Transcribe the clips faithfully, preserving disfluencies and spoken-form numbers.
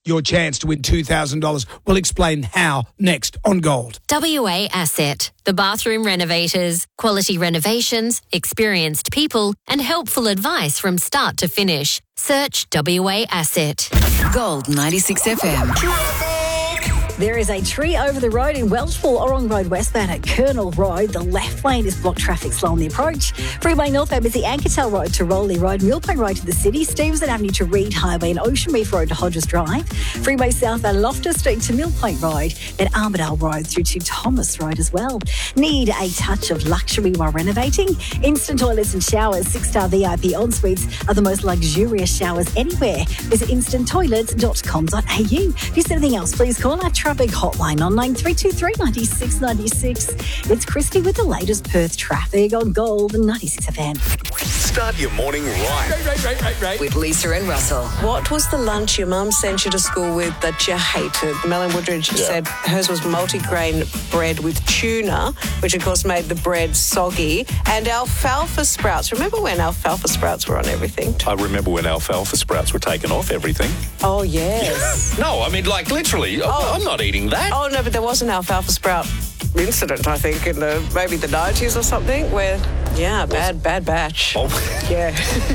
your chance to win two thousand dollars. We'll explain how next on Gold. W A Asset, the bathroom renovators, quality renovations, experienced people, and helpful advice from start to finish. Search W A Asset. Gold ninety-six F M. There is a tree over the road in Welshpool, Orong Road westbound at Colonel Road. The left lane is blocked traffic slow on the approach. Freeway northbound is the Ankertel Road to Rowley Road, Millpoint Road to the city, Stevenson Avenue to Reed Highway and Ocean Reef Road to Hodges Drive. Freeway southbound Loftus Street to Millpoint Road, then Armadale Road through to Thomas Road as well. Need a touch of luxury while renovating? Instant toilets and showers, six-star V I P en-suites are the most luxurious showers anywhere. Visit instant toilets dot com dot a u. If you see anything else, please call our traffic hotline on nine three two three, nine six nine six. It's Christy with the latest Perth traffic on Gold ninety-six F M. Start your morning right. Right, right, right, right, right. With Lisa and Russell. What was the lunch your mum sent you to school with that you hated? Melanie Woodridge Yeah. said hers was multigrain bread with tuna, which of course made the bread soggy, and alfalfa sprouts. Remember when alfalfa sprouts were on everything? I remember when alfalfa sprouts were taken off everything. Oh, yes. No, I mean, like, literally, Oh. I'm not eating that. Oh, no, but there was an alfalfa sprout incident, I think, in the maybe the nineties or something, where, yeah, bad, bad batch. Oh. Yeah.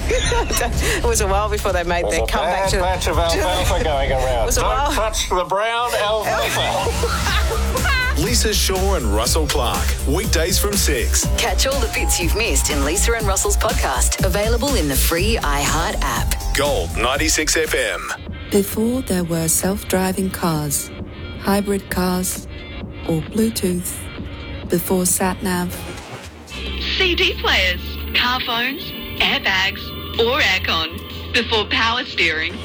It was a while before they made their comeback to... batch of alfalfa going around. was a Don't while- touch the brown alfalfa. Lisa Shaw and Russell Clark. Weekdays from six. Catch all the bits you've missed in Lisa and Russell's podcast. Available in the free iHeart app. Gold ninety-six F M. Before there were self-driving cars, hybrid cars, or Bluetooth, before sat-nav, C D players, car phones, airbags, or aircon. Before power steering.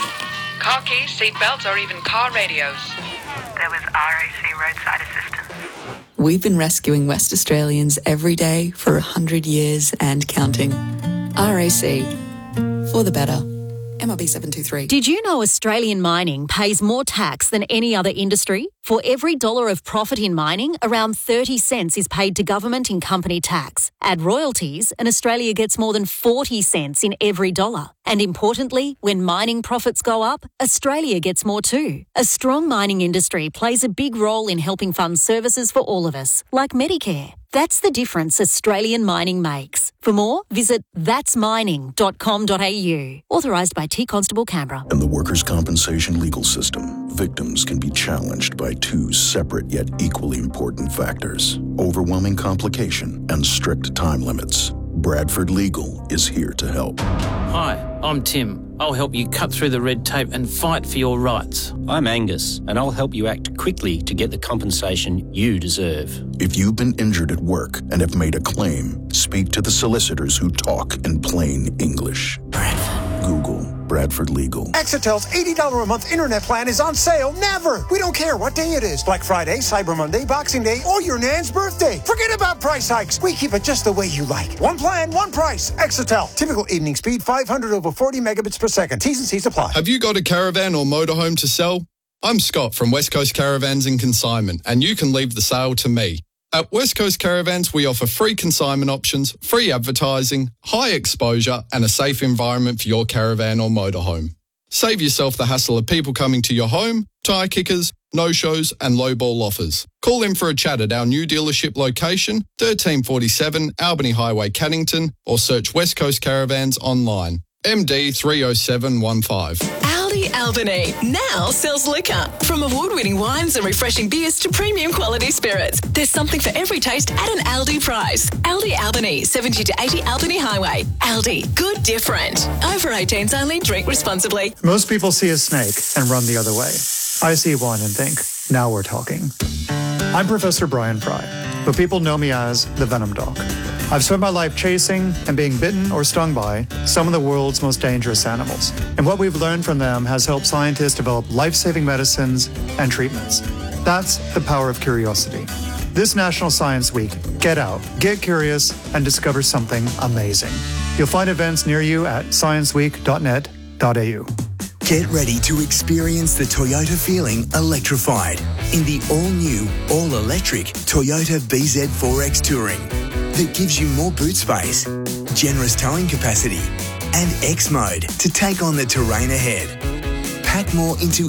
Car keys, seat belts, or even car radios. There was R A C roadside assistance. we've been rescuing West Australians every day for one hundred years and counting. R A C, for the better. M R B seven two three. Did you know Australian mining pays more tax than any other industry? For every dollar of profit in mining, around thirty cents is paid to government in company tax. Add royalties, and Australia gets more than forty cents in every dollar. And importantly, when mining profits go up, Australia gets more too. A strong mining industry plays a big role in helping fund services for all of us, like Medicare. That's the difference Australian mining makes. For more, visit thats mining dot com dot a u. Authorised by T Constable Canberra. In the workers' compensation legal system, victims can be challenged by two separate yet equally important factors: overwhelming complication and strict time limits. Bradford Legal is here to help. Hi, I'm Tim. I'll help you cut through the red tape and fight for your rights. I'm Angus, and I'll help you act quickly to get the compensation you deserve. If you've been injured at work and have made a claim, speak to the solicitors who talk in plain English. Bradford. Google Bradford Legal. Exitel's eighty dollars a month internet plan is on sale never. We don't care what day it is. Black Friday, Cyber Monday, Boxing Day, or your nan's birthday. Forget about price hikes. We keep it just the way you like. One plan, one price. Exitel. Typical evening speed, five hundred over forty megabits per second. T's and C's apply. Have you got a caravan or motorhome to sell? I'm Scott from West Coast Caravans and Consignment, and you can leave the sale to me. At West Coast Caravans, we offer free consignment options, free advertising, high exposure, and a safe environment for your caravan or motorhome. Save yourself the hassle of people coming to your home, tyre kickers, no-shows, and low-ball offers. Call in for a chat at our new dealership location, thirteen forty-seven Albany Highway, Cannington, or search West Coast Caravans online. M D three oh seven one five. Aldi Albany now sells liquor. From award-winning wines and refreshing beers to premium quality spirits. There's something for every taste at an Aldi price. Aldi Albany, seventy to eighty Albany Highway. Aldi, good different. Over eighteens only, drink responsibly. Most people see a snake and run the other way. I see one and think, now we're talking. I'm Professor Brian Fry, but people know me as the Venom Doc. I've spent my life chasing and being bitten or stung by some of the world's most dangerous animals. And what we've learned from them has helped scientists develop life-saving medicines and treatments. That's the power of curiosity. This National Science Week, get out, get curious, and discover something amazing. You'll find events near you at science week dot net dot a u. Get ready to experience the Toyota feeling electrified in the all-new, all-electric Toyota B Z four X Touring that gives you more boot space, generous towing capacity, and X-Mode to take on the terrain ahead. Pack more into